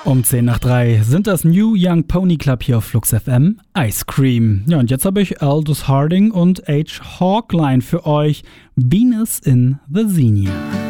Um 10 nach 3 sind das New Young Pony Club hier auf Flux FM, Ice Cream. Ja, und jetzt habe ich Aldous Harding und H. Hawkline für euch, Venus in the Xenia.